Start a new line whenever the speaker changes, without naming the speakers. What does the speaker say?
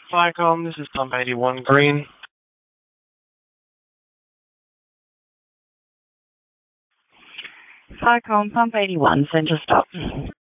Flycom, this is Pump 81 Green.
Flycom, Pump 81, Central Stop.